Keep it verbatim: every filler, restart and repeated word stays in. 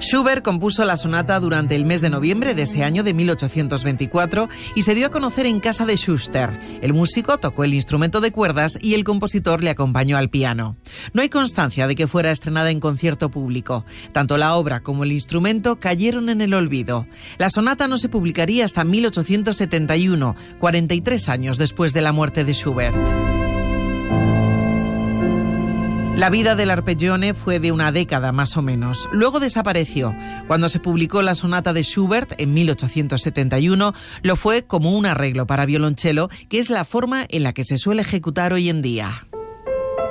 Schubert compuso la sonata durante el mes de noviembre de ese año de mil ochocientos veinticuatro y se dio a conocer en casa de Schuster. El músico tocó el instrumento de cuerdas y el compositor le acompañó al piano. No hay constancia de que fuera estrenada en concierto público. Tanto la obra como el instrumento cayeron en el olvido. La sonata no se publicaría hasta mil ochocientos setenta y uno, cuarenta y tres años después de la muerte de Schubert. La vida del arpeggione fue de una década más o menos. Luego desapareció. Cuando se publicó la sonata de Schubert en mil ochocientos setenta y uno, lo fue como un arreglo para violonchelo, que es la forma en la que se suele ejecutar hoy en día.